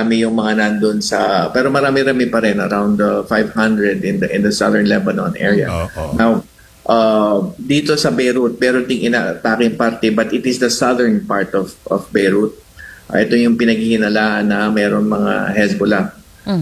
marami yung mga nandun pero marami-rami pa rin, around 500 in the southern Lebanon area. Now, dito sa Beirut din ina-attacking party, but it is the southern part of Beirut. Ito yung pinaghihinalaan na mayroon mga Hezbollah.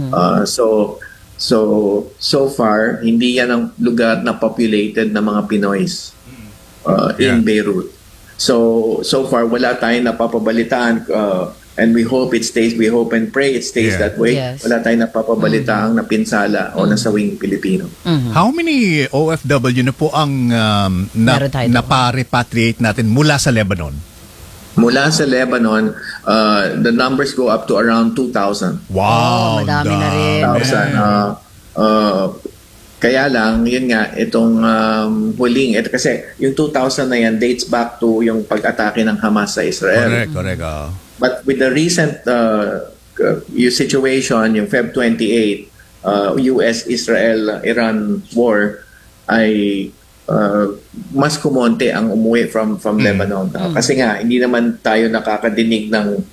So far, hindi yan ang lugar na populated na mga Pinoys in Beirut. So far, wala tayong napapabalitaan, and we hope and pray it stays that way. Yes. Wala tayong napapabalitaang napinsala o nasawing Pilipino. How many OFW na po ang napa-repatriate natin mula sa Lebanon? Mula sa Lebanon, the numbers go up to around 2,000. Wow! Madami na rin. 2,000. Kaya lang, yun nga, itong huling, kasi yung 2,000 na yan dates back to yung pag-atake ng Hamas sa Israel. Correct. But with the recent situation, yung Feb 28, US-Israel-Iran war, ay mas kumonte ang umuwi from Lebanon. Kasi nga, hindi naman tayo nakakadinig ng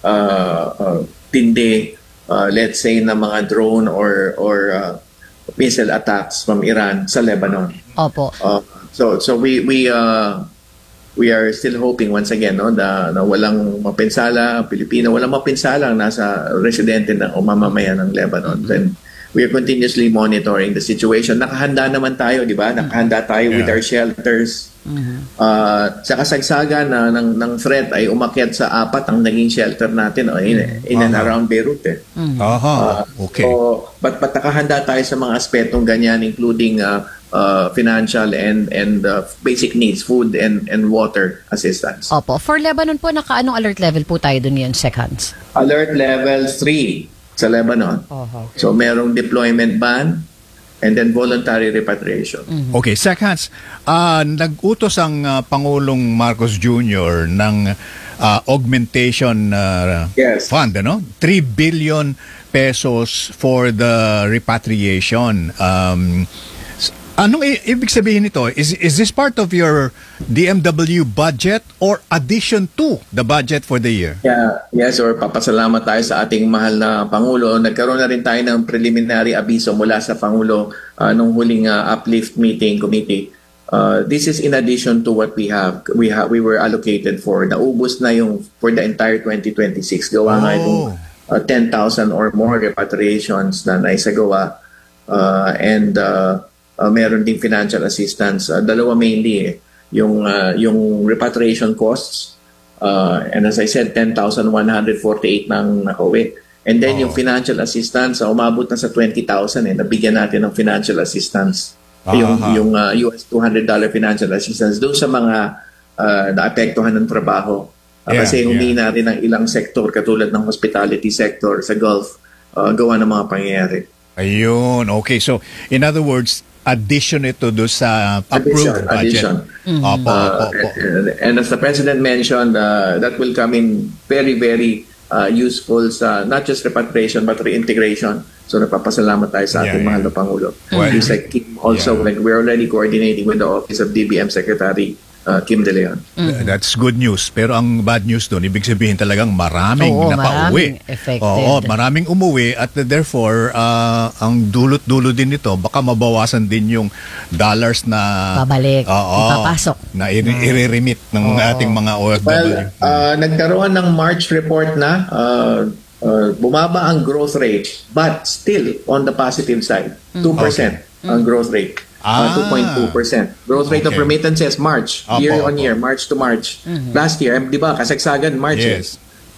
tindi, let's say, na mga drone or missile attacks from Iran sa Lebanon. Opo. So we are still hoping once again na walang mapinsala Pilipino, walang mapinsala ang nasa residente o mamamayan ng Lebanon. Then we are continuously monitoring the situation. Nakahanda naman tayo, di ba? Nakahanda tayo with our shelters. Sa kasagsagan ng threat ay umakyat sa 4 ang naging shelter natin in and around Beirut. Okay. So, but nakahanda tayo sa mga aspetong ganyan, including financial and basic needs, food and water assistance. Opo. For Lebanon po, naka-anong alert level po tayo dun yan, seconds? Alert level 3 sa Lebanon. So merong deployment ban and then voluntary repatriation. Okay, seconds. Nag-utos ang Pangulong Marcos Jr. ng augmentation fund, 3 billion pesos for the repatriation. Anong ibig sabihin nito? Is this part of your DMW budget or addition to the budget for the year? Yes, or papasalamat tayo sa ating mahal na Pangulo. Nagkaroon na rin tayo ng preliminary abiso mula sa Pangulo nung huling uplift meeting committee. This is in addition to what we have. We were allocated for. Naubos na yung for the entire 2026. Gawa nga itong 10,000 or more repatriations na naisagawa. And meron ding financial assistance. Dalawa mainly yung repatriation costs, and as I said, 10,148 nang nakauwi. And then yung financial assistance, umabot na sa 20,000 nabigyan natin ng financial assistance. Yung US $200 financial assistance doon sa mga naapektuhan ng trabaho. Kasi humingi natin ng ilang sektor katulad ng hospitality sector sa Gulf, gawa ng mga pangyayari. Ayun, okay. So, in other words, addition ito do sa approved budget. And as the President mentioned, that will come in very, very useful sa not just repatriation but reintegration. So napapasalamat tayo sa ating mahal na Pangulo. Just like Kim also, like we're already coordinating with the Office of DBM Secretary Kim De Leon. That's good news. Pero ang bad news doon, ibig sabihin talagang maraming napauwi. Maraming umuwi at therefore, ang dulot-dulo din nito, baka mabawasan din yung dollars na babalik, ipapasok. Na i-remit ng ating mga OFW. Well, nagkaroon ng March report na bumaba ang growth rate but still on the positive side. 2% ang growth rate. 2.2% growth rate of remittances March, year on year, March to March. Last year, di ba, kasagsagan March. Yes.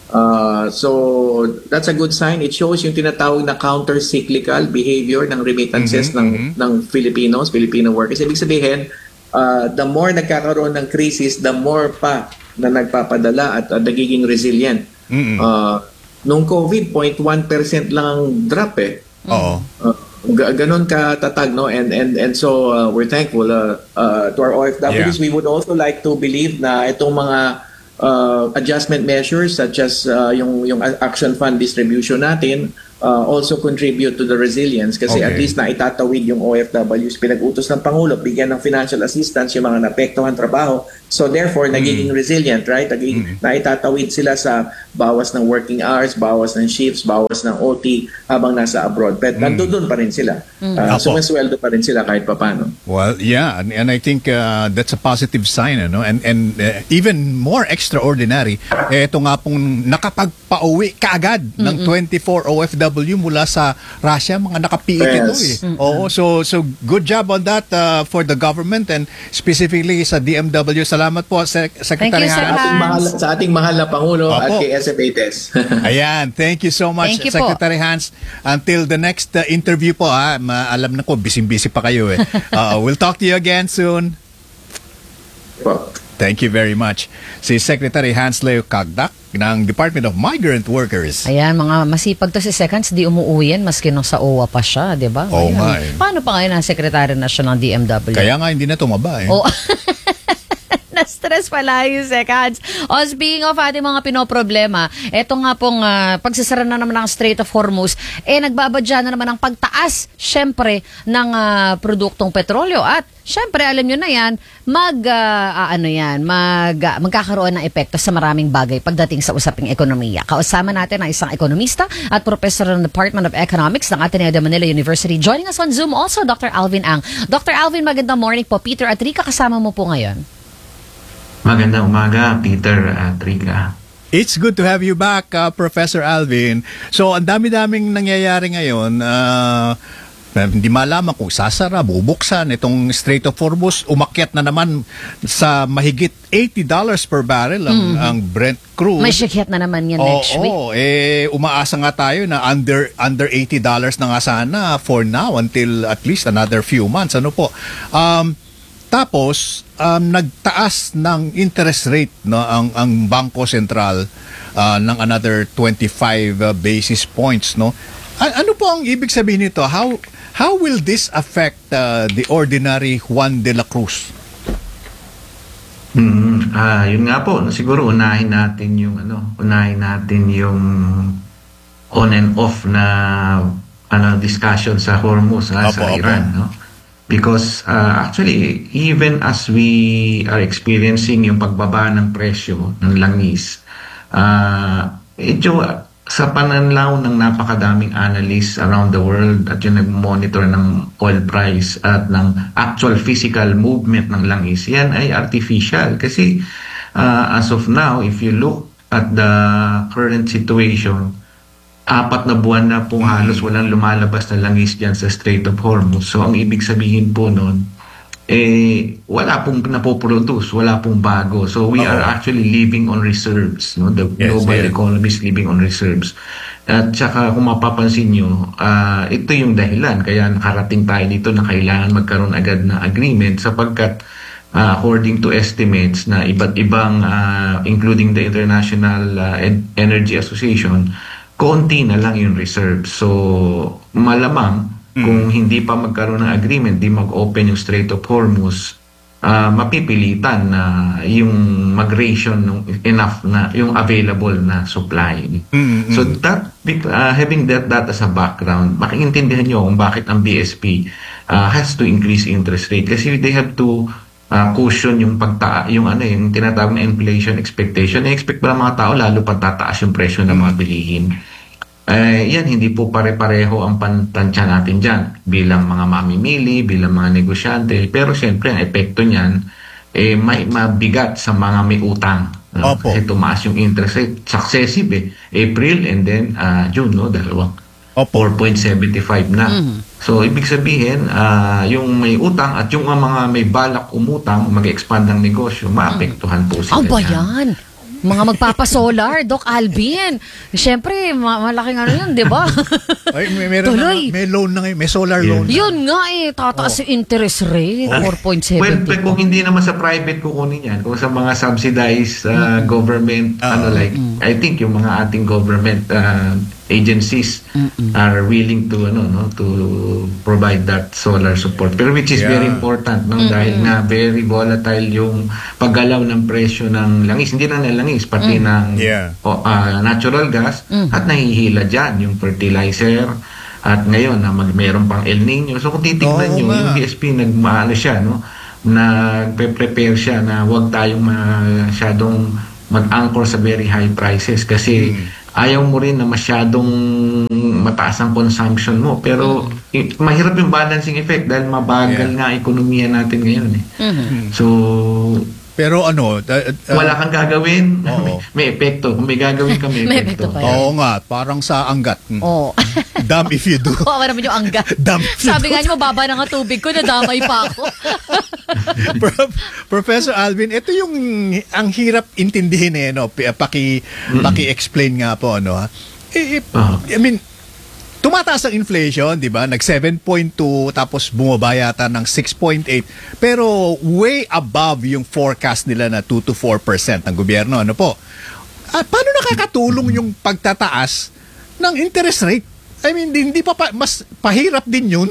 So that's a good sign. It shows yung tinatawag na counter-cyclical behavior ng remittances ng Filipino workers. Ibig sabihin, the more nagkakaroon ng crisis, the more pa na nagpapadala at nagiging resilient. Nung COVID, 0.1% lang ang drop ganon katatag, no? And so we're thankful to our OFWs. We would also like to believe na itong mga adjustment measures such as yung action fund distribution natin also contribute to the resilience kasi at least na itatawid yung OFWs. Pinag-utos ng Pangulo, bigyan ng financial assistance yung mga naapektuhan trabaho. So therefore, nagiging resilient, right? Na itatawid sila sa bawas ng working hours, bawas ng shifts, bawas ng OT habang nasa abroad. But nandoon pa rin sila. Sumasweldo pa rin sila kahit papano. Well, yeah, and I think that's a positive sign, ano? And even more extraordinary, ito nga pong nakapagpauwi kaagad ng 24 OFW mula sa Russia, mga nakapiit ito Oo, so good job on that for the government and specifically sa DMW. Salamat po, Secretary Thank you, Sir Hans. Hans. Sa ating mahal na Pangulo at Opo. kay SFATES. Ayan, thank you so much, Thank you po. Secretary Hans. Until the next interview po, alam na ko, busy-busy pa kayo eh. We'll talk to you again soon. Po. Thank you very much. Si Secretary Hans Leo Cagdac ng Department of Migrant Workers. Ayan, mga masipag to si Seconds, di umuwi yan, maski nung sa OWA pa siya, di ba? Oo Ayan. nga eh. Paano pa ngayon ang Secretary na siya ng DMW? Kaya nga hindi na tumaba eh. Oh. Na-stress pala yung Seconds. Speaking of ating mga pinoproblema, eto nga pong pagsasara na naman ng Strait of Hormuz, nagbabadya na naman ang pagtaas, syempre, ng produktong petrolyo. At syempre, alam nyo na yan, magkakaroon ng epekto sa maraming bagay pagdating sa usaping ekonomiya. Kausama natin ang isang ekonomista at professor ng Department of Economics ng Ateneo de Manila University. Joining us on Zoom also, Dr. Alvin Ang. Dr. Alvin, magandang morning po. Peter at Rica, kasama mo po ngayon. Magandang umaga, Peter at Rica. It's good to have you back, Professor Alvin. So, ang dami-daming nangyayari ngayon. Hindi malaman kung sasara, bubuksan itong Strait of Hormuz. Umakyat na naman sa mahigit $80 per barrel ang Brent crude. May sikyat na naman yan next week. Umaasa nga tayo na under $80 na nga sana for now until at least another few months. Ano po? Tapos nagtaas ng interest rate no ang Bangko Sentral ng another 25 basis points no. Ano po ang ibig sabihin nito? How will this affect the ordinary Juan de la Cruz? Yun nga po, siguro unahin natin yung on and off na discussion sa Hormuz sa Iran, no? Because actually, even as we are experiencing yung pagbaba ng presyo ng langis, sa pananaw ng napakadaming analysts around the world at yung nag-monitor ng oil price at ng actual physical movement ng langis, yan ay artificial. Kasi as of now, if you look at the current situation, 4 na buwan na po halos walang lumalabas na langis dyan sa Strait of Hormuz. So, ang ibig sabihin po nun, wala pong napoproduce, wala pong bago. So, we are actually living on reserves. No? The global economy is living on reserves. At saka, kung mapapansin nyo, ito yung dahilan. Kaya nakarating tayo dito na kailangan magkaroon agad na agreement sapagkat according to estimates na iba't ibang, including the International Energy Association, konti na lang yung reserve. So, malamang, kung hindi pa magkaroon ng agreement, di mag-open yung Strait of Hormuz, mapipilitan na yung mag-ration enough na yung available na supply. So, having that as a background, makiintindihan nyo kung bakit ang BSP has to increase interest rate. Kasi they have to cushion yung yung tinatawag na inflation expectation. I-expect ba ng mga tao lalo pag tataas yung presyo ng mga bilihin? Yan, hindi po pare-pareho ang pantansya natin dyan bilang mga mamimili, bilang mga negosyante. Pero siyempre, ang epekto niyan, may mabigat sa mga may utang. Kasi tumaas yung interest rate. Successive April and then June, no? Dalawang 4.75 na. So, ibig sabihin, yung may utang at yung mga may balak umutang, mag-expand ng negosyo, maapektuhan po sila. Ang bayan! Mga magpapasolar, Doc Alvin. Siyempre, malaking yun, di ba? May loan na ngayon, may solar loan. Yun nga tataas yung interest rate, 4.7. Well, kung hindi naman sa private kukunin yan, kung sa mga subsidized government, I think yung mga ating government agencies are willing to to provide that solar support, pero which is very important, dahil nga very volatile yung paggalaw ng presyo ng langis, hindi lang ng langis, pati ng natural gas, at nahihila dyan yung fertilizer. At ngayon meron pang El Nino, so kung titignan nyo, yung BSP nagpe-prepare siya na huwag tayong masyadong mag-anchor sa very high prices, kasi ayaw mo rin na masyadong mataas ang consumption mo, pero mahirap yung balancing effect dahil mabagal nga ekonomiya natin ngayon So pero wala kang gagawin, may epekto. Kung may gagawin ka, may epekto. Oo nga, parang sa anggat. Damn if you do. Oo, naman yung anggat. Sabi nga niyo, mababa na nga tubig ko, nadamay pa ako. Professor Alvin, ito yung ang hirap intindihin paki-explain nga po, I mean, tumataas ang inflation, di ba? Nag 7.2 tapos bumaba yata ng 6.8, pero way above yung forecast nila na 2 to 4% ng gobyerno. Ano po? Paano nakakatulong yung pagtataas ng interest rate? I mean, hindi pa mas pahirap din yun?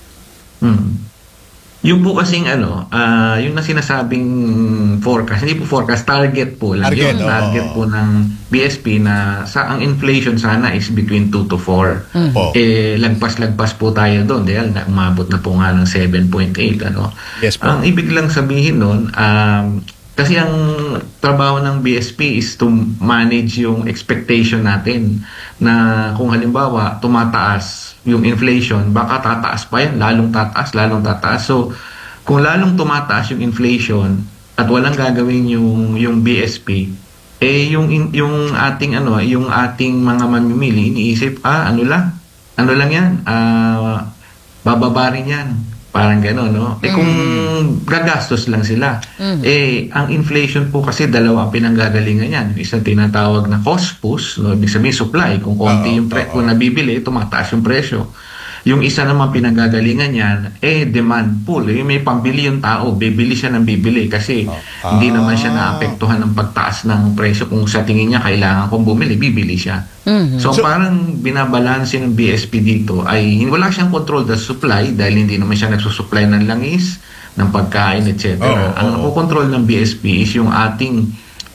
Yung po kasing yung na sinasabing forecast, hindi po forecast, target po lang. Target po ng BSP na ang inflation sana is between 2 to 4. Lagpas-lagpas po tayo doon dahil umabot na po nga ng 7.8. Yes po. Ang ibig lang sabihin nun, kasi ang trabaho ng BSP is to manage yung expectation natin na kung halimbawa tumataas yung inflation, baka tataas pa yan, lalong tataas. So, kung lalong tumataas yung inflation at walang gagawin yung BSP, yung ating yung ating mga mamimili iniisip, ano lang yan, bababa rin yan. Parang gano'n, kung gagastos lang sila. Ang inflation po kasi dalawa ang pinanggagalingan yan. Yung isang tinatawag na cost push, ibig sabihin supply. Kung konti yung kung nabibili, tumataas yung presyo. Yung isa naman pinanggagalingan yan, demand pull. May pambili yung tao, bibili siya ng bibili kasi hindi naman siya naapektuhan ng pagtaas ng presyo. Kung sa tingin niya kailangan kong bumili, bibili siya. So parang binabalanse ng BSP dito ay wala siyang control the supply dahil hindi naman siya nagsusupply ng langis, ng pagkain, etc. Ang nakokontrol ng BSP is yung ating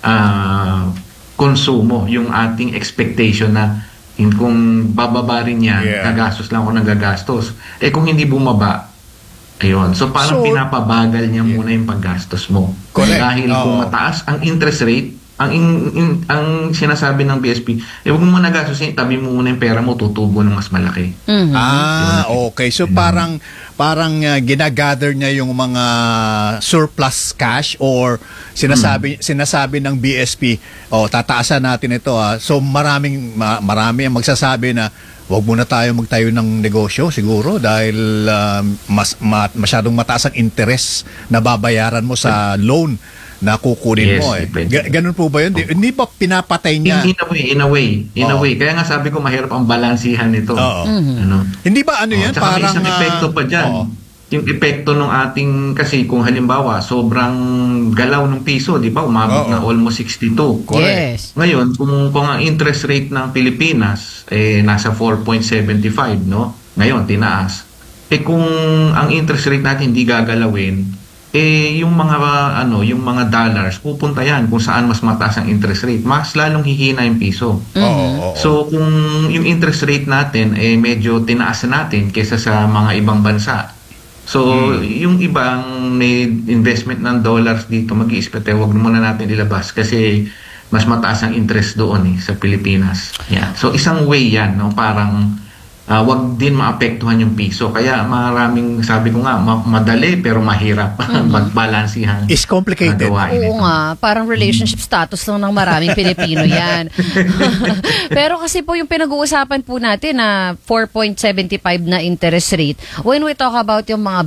konsumo, yung ating expectation na kung bababa rin yan, gagastos lang ako ng gagastos. Kung hindi bumaba, ayun. So parang pinapabagal niya muna yung paggastos mo. Correct. Dahil kung mataas ang interest rate, ang sinasabi ng BSP, huwag mo muna gastusin, tabi mo muna yung pera mo, tutubo ng mas malaki. Okay. So parang ginagather niya yung mga surplus cash or sinasabi ng BSP, tataasan natin ito. So marami ang magsasabi na wag muna tayo magtayo ng negosyo siguro dahil masyadong mataas ang interest na babayaran mo sa loan na kukunin mo. Ganun po ba yun? Hindi ba pinapatay niya? In a way. Kaya nga sabi ko mahirap ang balansihan nito. Hindi ba yan? Parang isang epekto pa dyan. Yung epekto ng ating, kasi kung halimbawa sobrang galaw ng piso, di ba? Umabot na almost 62. Yes. Ngayon, kung ang interest rate ng Pilipinas nasa 4.75, ngayon tinaas. Kung ang interest rate natin hindi gagalawin, yung mga dollars pupunta yan kung saan mas mataas ang interest rate, mas lalong hihina yung piso. So kung yung interest rate natin medyo tinaas natin kaysa sa mga ibang bansa, so yung ibang may investment ng dollars dito, mag-iisip wag muna natin ilabas kasi mas mataas ang interest doon sa Pilipinas. So isang way yan, parang wag din maapektuhan yung piso. Kaya maraming, sabi ko nga, madali pero mahirap magbalansihan. It's complicated. Oo nga, parang relationship status lang ng maraming Pilipino yan. Pero kasi po yung pinag-uusapan po natin na 4.75 na interest rate, when we talk about yung mga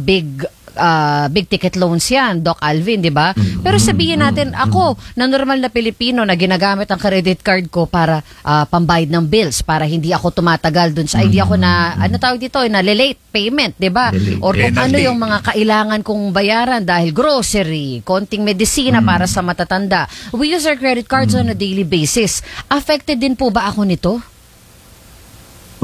big ticket loans yan, Doc Alvin, di ba? Pero sabihin natin, ako, na normal na Pilipino na ginagamit ang credit card ko para pambayad ng bills, para hindi ako tumatagal dun sa, hindi ako na, na late payment, di ba? Or kung ano yung mga kailangan kong bayaran dahil grocery, konting medisina para sa matatanda. We use our credit cards on a daily basis. Affected din po ba ako nito?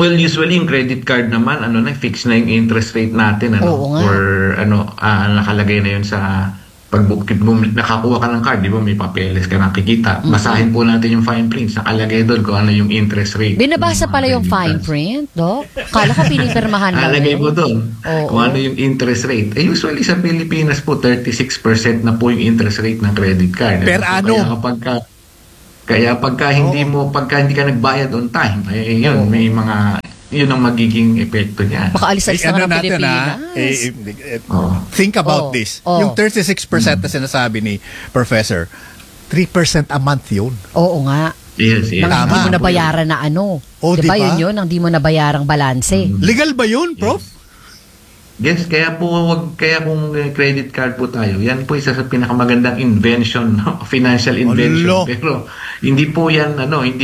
Well, usually yung credit card naman, fix na yung interest rate natin, Oo nga. or nakalagay na yun sa pag nakakuha ka ng card, di ba, may papeles ka nakikita. Basahin po natin yung fine print, nakalagay doon kung ano yung interest rate. Binabasa ng mga pala yung credit fine cards. print, Dok? Kala ko pinipirmahan lang. Nakalagay po doon Oo. kung ano yung interest rate. Usually sa Pilipinas po, 36% na po yung interest rate ng credit card. Per annum. Kaya pagka hindi ka nagbayad on time, may mga yun ang magiging epekto niya. Baka alis-alis na ng Pilipinas. Think about Oh. this. Oh. Yung 36% na sinasabi ni Professor, 3% a month yun. Oo nga. Yes. Nang hindi mo nabayaran na Oh, diba diba? yun? Nang di mo nabayarang balanse. Legal ba yun, Prof? Yes, kaya kung credit card po tayo, yan po isa sa pinakamagandang invention, financial invention. Olo. Pero hindi po yan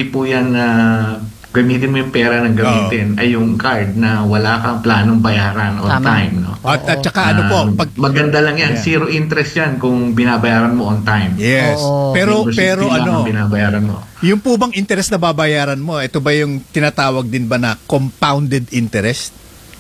gamitin mo yung pera ng gamitin ay yung card na wala kang planong bayaran on Tama. time, no? At saka Maganda lang yan, zero interest yan kung binabayaran mo on time. Yes. Oo. Pero 3% lang ang binabayaran mo. yung po bang interest na babayaran mo, ito ba yung tinatawag din ba na compounded interest?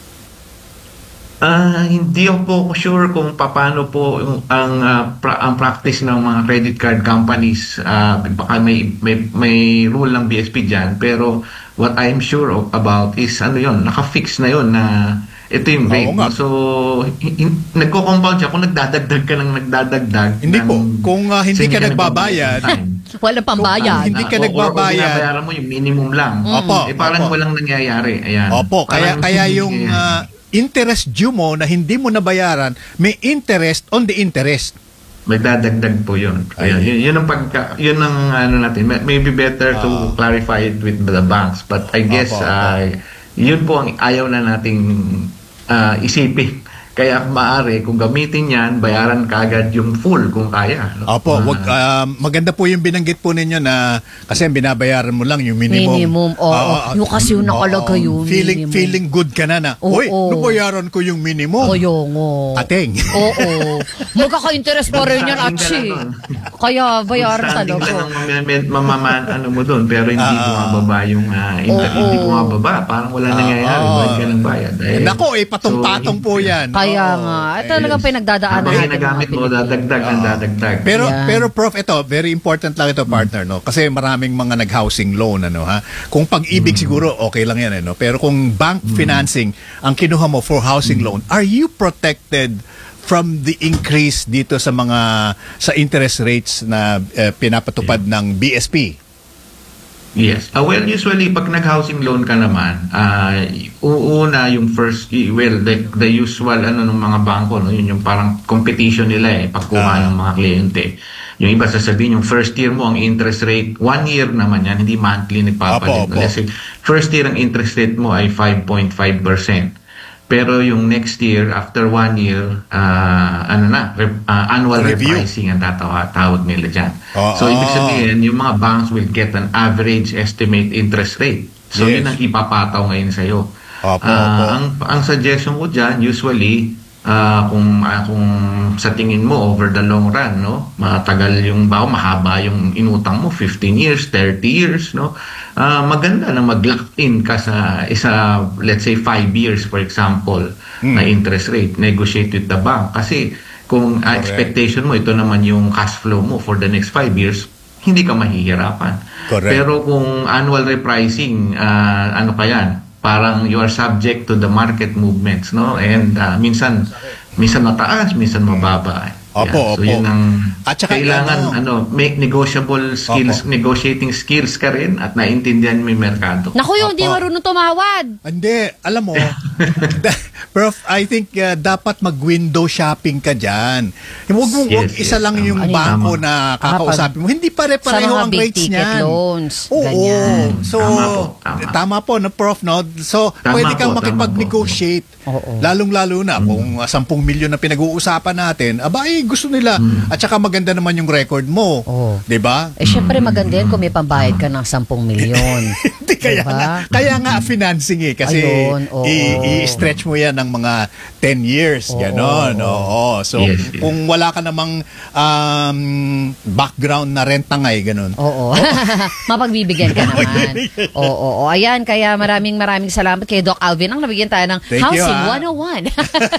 Hindi ako po sure kung paano po ang practice ng mga credit card companies. Baka may rule ng BSP diyan, pero what I'm sure about is naka-fix na yon na ito yung rate. Oo nga. So nagko-compound siya kung nagdadagdag ka ng nagdadagdag. Hindi po. Kung hindi ka nagbabayad, Walang pambayad. Hindi ka O nagbabayad. binabayaran mo yung minimum lang. Opo, Parang opo. walang nangyayari. Ayan. Opo, Parang kaya hindi yung nangyayari. interest due mo na hindi mo nabayaran, may interest on the interest. Magdadagdag po yun. Kaya yun ang natin. Maybe better to clarify it with the banks. But I guess yun po ang ayaw na nating isipin. Kaya maaari, kung gamitin yan, bayaran kaagad yung full kung kaya. No? Opo, maganda po yung binanggit po ninyo na kasi binabayaran mo lang yung minimum. Minimum, oo. Yung kasi yung nakalagay yung minimum. Feeling good ka na. Uy, nabayaran ko yung minimum. Oo, yung Ateng. Oo. Magkaka-interest pa rin yan, Atsi. Kaya bayaran talaga. Mamaman mo doon, pero hindi bumababa yung hindi bumababa. Parang wala nangyayari. Bayad ka ng bayad. Nako, patong-patong po yan. Kaya nga, ito talagang pinagdadaanan Habang natin. ginagamit mo, dadagdag. Pero Prof, ito, very important lang ito, partner, no? Kasi maraming mga nag-housing loan, ha? Kung pag-ibig siguro, okay lang yan, no? Pero kung bank financing ang kinuha mo for housing loan, are you protected from the increase dito sa interest rates na pinapatupad ng BSP? Yes. Well, usually, pag nag-housing loan ka naman, una yung first, the usual ng mga bangko, no? Yun yung parang competition nila pagkuha ng mga kliyente. Yung iba sasabihin, yung first year mo, ang interest rate, 1 year naman yan, hindi monthly nagpapalit. Let's say, first year ang interest rate mo ay 5.5%. Pero yung next year, after 1 year, annual repricing ang tawag nila dyan. So, ibig sabihin, yung mga banks will get an average estimate interest rate. So, yun ang ipapataw ngayon sa'yo. Ang suggestion ko dyan, usually, kung sa tingin mo over the long run, no, matagal yung mahaba yung inutang mo, 15 years, 30 years, no, maganda na mag-lock in ka sa let's say 5 years for example na interest rate, negotiate with the bank kasi kung expectation mo ito naman yung cash flow mo for the next 5 years, hindi ka mahihirapan. Correct. Pero kung annual repricing, pa yan, parang you are subject to the market movements, no? And minsan mataas, minsan mababa. Opo, So yun ang at saka kailangan make negotiable skills, negotiating skills ka rin at naintindihan mo yung merkado. Naku, yung hindi marunong tumawad. Hindi, alam mo, Prof, I think dapat mag-window shopping ka dyan. Huwag isa lang yung bangko na kakausapin mo. Hindi pare-pareho ang rates niyan. Loans. Oo. Ganyan. So, tama po, no, Prof, no? So, pwede kang makipag-negotiate. Lalong-lalo na kung 10 milyon na pinag-uusapan natin, gusto nila. At saka maganda naman yung record mo. 'Di ba? Syempre maganda yan kung may pambayad ka ng 10 milyon. Diba? Kaya nga financing kasi Ayun, oo. i-stretch mo yan ng mga 10 years, ganon. Oo. So, Yes, yes. kung wala ka namang background na rentangay, ganon. Oo. Mapagbibigyan ka naman. Oo. Ayan, kaya maraming salamat kay Doc Alvin ang nabigyan tayo ng Thank you, Housing 101.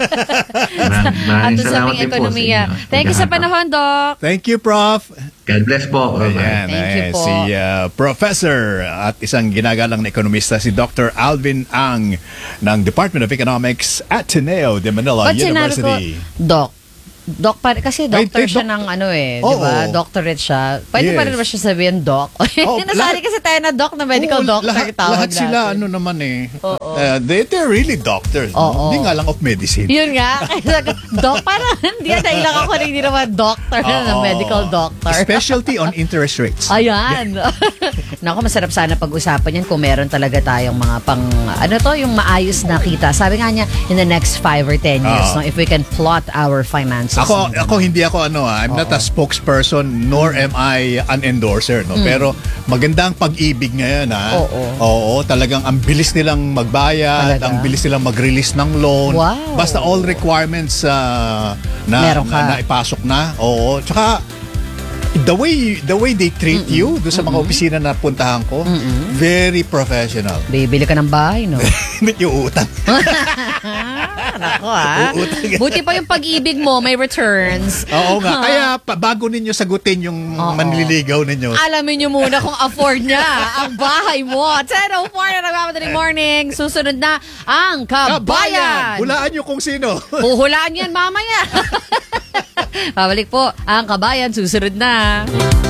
At Maraming usaping salamat din po sa ekonomiya. inyo. Thank you sa panahon, Doc. Thank you, Prof. God bless po. Bye-bye. Ayan, Thank you po. Si Professor at isang ginagalang na ekonomista si Dr. Alvin Ang ng Department of Economics, Ateneo de Manila Ba't sinabi ko, University. Doc pa rin, kasi doctor Ay, siya doc- ng di Oo. ba? Doctorate siya. Pwede pa rin Yes. ba siya sabihin doc? Nasali lahat- kasi tayo na doc na medical Oo, doctor tawag lahat sila natin. naman Oo. they're really doctors. Oo. Hindi nga lang of medicine. Yun nga. Kaya doc, parang hindi na ilang ako rin, hindi naman doctor na Oo. medical doctor. Specialty on interest rates. Ayan. Naku, masarap sana pag-usapan yan kung meron talaga tayong mga yung maayos na kita. Sabi nga niya, in the next 5 or 10 years, Oo. no, if we can plot our finances. Ako hindi ako I'm not a spokesperson nor am I an endorser, no. Pero magandang pag-ibig ngayon, ha. Oo, talagang ang bilis nilang magbayad, Talaga? ang bilis nilang mag-release ng loan. Wow. Basta all requirements Meron ka. na ipasok na. Oo, tsaka the way they treat you doon sa mga opisina na puntahan ko, very professional. Bibili ka ng bahay, no? Hindi yung utang. Nako, Buti pa yung pag-ibig mo, may returns. Oo nga. Kaya bago ninyo sagutin yung manliligaw ninyo, Alamin nyo muna kung afford niya ang bahay mo. 10:04 na nagmamadaling morning. Susunod na ang Kabayan. Hulaan nyo kung sino. Huhulaan yan mamaya. Pabalik po ang Kabayan. Susunod na.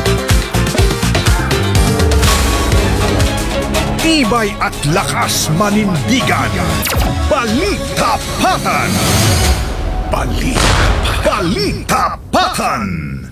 Tibay at lakas manindigan. Balitapatan. Balitapatan.